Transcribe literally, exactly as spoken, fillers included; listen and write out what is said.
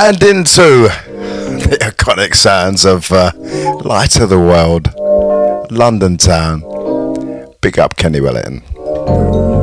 And into the iconic sounds of uh, Light of the World, London Town. Big up Kenny Wellington.